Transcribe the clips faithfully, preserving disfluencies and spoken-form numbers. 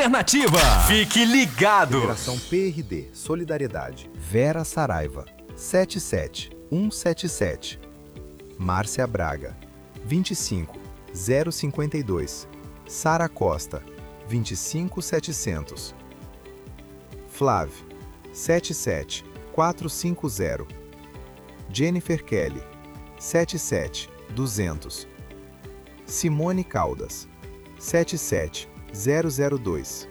Alternativa. Fique ligado. Federação P R D Solidariedade. Vera Saraiva, sete sete um sete sete. Márcia Braga, vinte e cinco zero cinquenta e dois. Sara Costa, vinte e cinco setecentos. Flávio, sete sete quatro cinco zero. Jennifer Kelly, sete sete duzentos. Simone Caldas, sete sete zero zero dois.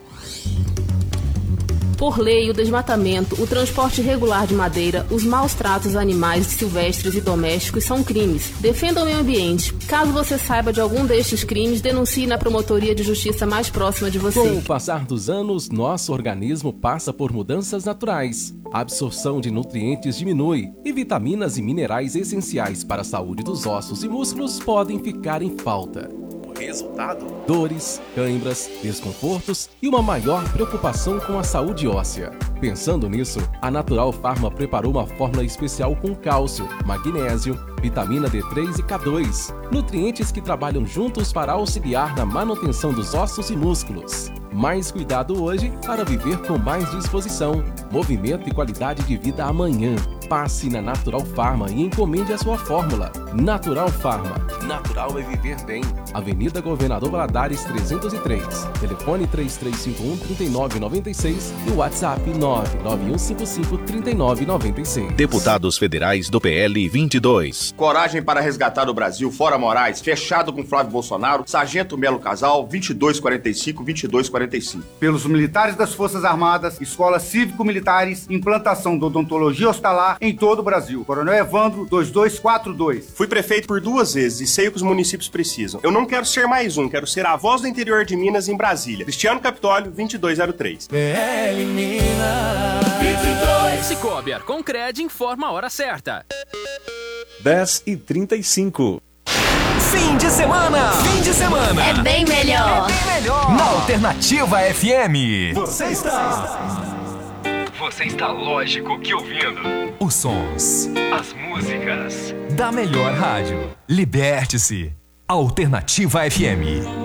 Por lei, o desmatamento, o transporte irregular de madeira, os maus tratos a animais silvestres e domésticos são crimes. Defenda o meio ambiente. Caso você saiba de algum destes crimes, denuncie na promotoria de justiça mais próxima de você. Com o passar dos anos, nosso organismo passa por mudanças naturais. A absorção de nutrientes diminui e vitaminas e minerais essenciais para a saúde dos ossos e músculos podem ficar em falta. Resultado? Dores, câimbras, desconfortos e uma maior preocupação com a saúde óssea. Pensando nisso, a Natural Pharma preparou uma fórmula especial com cálcio, magnésio, vitamina D três e K dois, nutrientes que trabalham juntos para auxiliar na manutenção dos ossos e músculos. Mais cuidado hoje para viver com mais disposição, movimento e qualidade de vida amanhã. Passe na Natural Pharma e encomende a sua fórmula. Natural Pharma. Natural é viver bem. Avenida Governador Valadares trezentos e três. Telefone três três cinco um, três nove nove seis e WhatsApp nove nove um cinco cinco, três nove nove seis. Deputados Federais do P L vinte e dois. Coragem para resgatar o Brasil, fora Moraes, fechado com Flávio Bolsonaro, Sargento Melo Casal, vinte e dois quarenta e cinco, vinte e dois quarenta e cinco. Pelos militares das Forças Armadas, escolas cívico-militares, implantação de odontologia hospitalar em todo o Brasil. Coronel Evandro, vinte e dois quarenta e dois. Fui prefeito por duas vezes e sei o que os municípios precisam. Eu não quero ser mais um, quero ser a voz do interior de Minas em Brasília. Cristiano Capitólio, vinte e dois zero três. P L Minas vinte e dois. Cicobi Arconcred informa a hora certa. dez e trinta e cinco. Fim de semana! Fim de semana! É bem melhor! É bem melhor! Na Alternativa F M. Você está... Você está lógico que ouvindo os sons, as músicas da melhor rádio. Liberte-se. Alternativa F M.